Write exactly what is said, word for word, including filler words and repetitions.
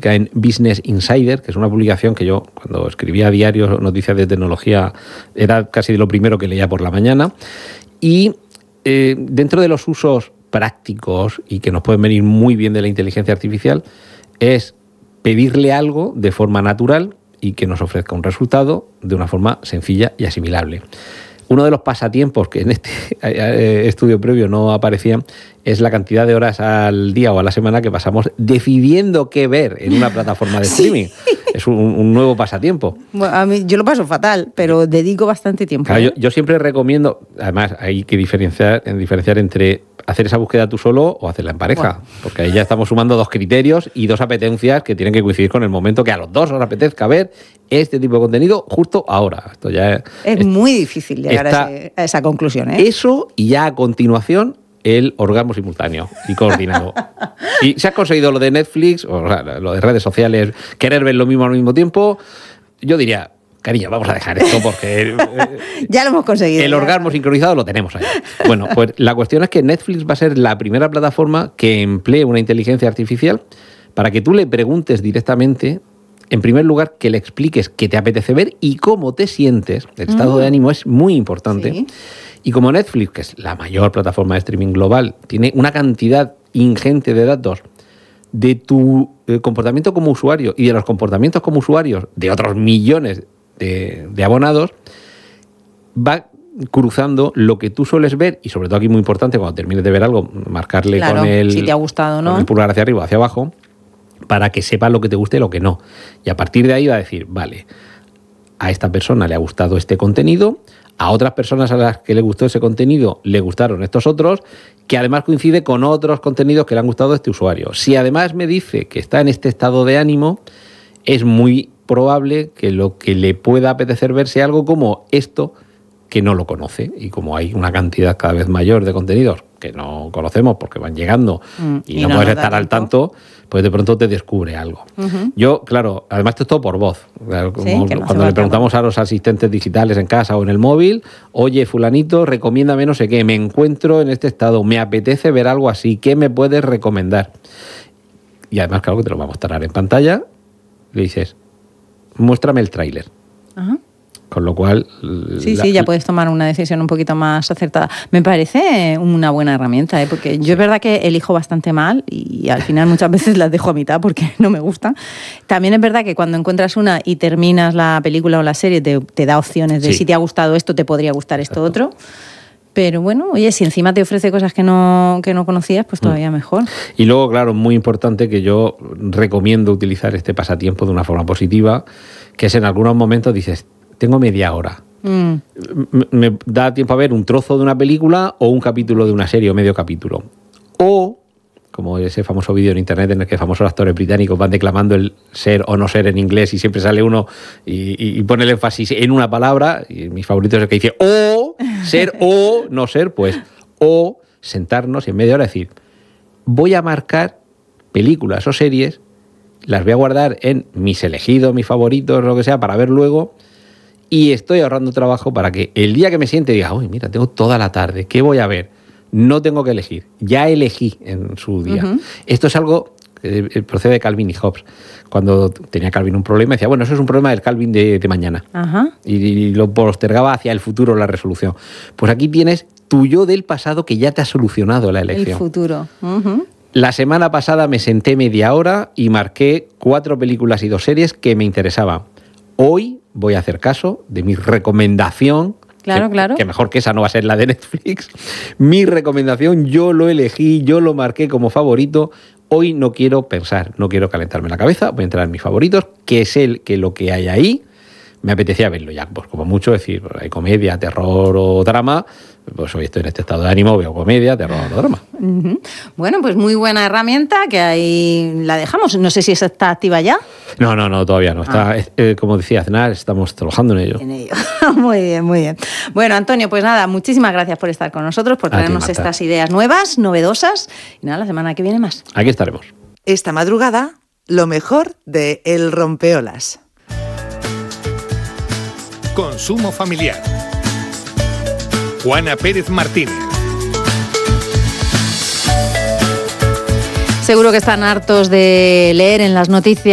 publica en Business Insider, que es una publicación que yo, cuando escribía diarios, noticias de tecnología, era casi lo primero que leía por la mañana. Y eh, dentro de los usos prácticos y que nos pueden venir muy bien de la inteligencia artificial, es pedirle algo de forma natural y que nos ofrezca un resultado de una forma sencilla y asimilable. Uno de los pasatiempos que en este estudio previo no aparecían es la cantidad de horas al día o a la semana que pasamos decidiendo qué ver en una plataforma de streaming. Sí. Es un, un nuevo pasatiempo. Bueno, a mí, yo lo paso fatal, pero dedico bastante tiempo. Claro, ¿eh? yo, yo siempre recomiendo, además hay que diferenciar, diferenciar entre hacer esa búsqueda tú solo o hacerla en pareja, bueno. porque ahí ya estamos sumando dos criterios y dos apetencias que tienen que coincidir con el momento que a los dos os apetezca ver este tipo de contenido justo ahora. Esto ya es, es, es muy difícil llegar a, ese, a esa conclusión, ¿eh? Eso y ya a continuación el orgasmo simultáneo y coordinado. Y si has conseguido lo de Netflix o lo de redes sociales, querer ver lo mismo al mismo tiempo, yo diría, cariño, vamos a dejar esto porque... ya lo hemos conseguido. El ya. orgasmo sincronizado lo tenemos ahí. Bueno, pues la cuestión es que Netflix va a ser la primera plataforma que emplee una inteligencia artificial para que tú le preguntes directamente, en primer lugar, que le expliques qué te apetece ver y cómo te sientes. El estado mm. de ánimo es muy importante. Sí. Y como Netflix, que es la mayor plataforma de streaming global, tiene una cantidad ingente de datos de tu eh, comportamiento como usuario y de los comportamientos como usuarios de otros millones de, de abonados, va cruzando lo que tú sueles ver y sobre todo aquí muy importante cuando termines de ver algo, marcarle claro, con, el, si te ha gustado, ¿no? con el pulgar hacia arriba o hacia abajo para que sepa lo que te guste y lo que no. Y a partir de ahí va a decir, vale, a esta persona le ha gustado este contenido, a otras personas a las que le gustó ese contenido le gustaron estos otros, que además coincide con otros contenidos que le han gustado a este usuario. Si además me dice que está en este estado de ánimo, es muy probable que lo que le pueda apetecer ver sea algo como esto que no lo conoce. Y como hay una cantidad cada vez mayor de contenidos que no conocemos porque van llegando mm, y, y no, no puedes estar al tanto, pues de pronto te descubre algo. Uh-huh. Yo, claro, además esto es todo por voz. Como sí, no cuando le preguntamos a los asistentes digitales en casa o en el móvil, oye, fulanito, recomiéndame no sé qué, me encuentro en este estado, me apetece ver algo así, ¿qué me puedes recomendar? Y además, claro, que te lo va a mostrar en pantalla, le dices, muéstrame el tráiler. Uh-huh. Con lo cual... Sí, la... sí, ya puedes tomar una decisión un poquito más acertada. Me parece una buena herramienta, ¿eh? Porque yo es verdad que elijo bastante mal y al final muchas veces las dejo a mitad porque no me gustan. También es verdad que cuando encuentras una y terminas la película o la serie te, te da opciones de sí. si te ha gustado esto, te podría gustar esto Exacto. otro. Pero bueno, oye, si encima te ofrece cosas que no, que no conocías, pues todavía mejor. Y luego, claro, muy importante que yo recomiendo utilizar este pasatiempo de una forma positiva, que es en algunos momentos dices, tengo media hora. Mm. Me da tiempo a ver un trozo de una película o un capítulo de una serie o medio capítulo. O, como ese famoso vídeo en internet en el que famosos actores británicos van declamando el ser o no ser en inglés y siempre sale uno y, y pone el énfasis en una palabra, y mi favorito es el que dice o, ser o no ser, pues o sentarnos y en media hora decir, voy a marcar películas o series, las voy a guardar en mis elegidos, mis favoritos, lo que sea, para ver luego. Y estoy ahorrando trabajo para que el día que me siente diga, uy, mira, tengo toda la tarde, ¿qué voy a ver? No tengo que elegir, ya elegí en su día. Uh-huh. Esto es algo que procede de Calvin y Hobbes. Cuando tenía Calvin un problema, decía, bueno, eso es un problema del Calvin de, de mañana. Uh-huh. Y, y lo postergaba hacia el futuro la resolución. Pues aquí tienes tu yo del pasado que ya te ha solucionado la elección. El futuro. Uh-huh. La semana pasada me senté media hora y marqué cuatro películas y dos series que me interesaban. Hoy voy a hacer caso de mi recomendación, claro, que, claro. que mejor que esa no va a ser la de Netflix. Mi recomendación, yo lo elegí, yo lo marqué como favorito. Hoy no quiero pensar, no quiero calentarme la cabeza, voy a entrar en mis favoritos, que es el que lo que hay ahí me apetecía verlo ya. Pues como mucho decir, hay comedia, terror o drama, pues hoy estoy en este estado de ánimo, veo comedia, terror o drama. Uh-huh. Bueno, pues muy buena herramienta que ahí la dejamos. No sé si esa está activa ya. No, no, no, todavía no. Está, ah. eh, como decía Aznar, estamos trabajando en ello. En ello. Muy bien, muy bien. Bueno, Antonio, pues nada, muchísimas gracias por estar con nosotros, por traernos estas ideas nuevas, novedosas. Y nada, la semana que viene más. Aquí estaremos. Esta madrugada, lo mejor de El Rompeolas. Consumo familiar. Juana Pérez Martínez. Seguro que están hartos de leer en las noticias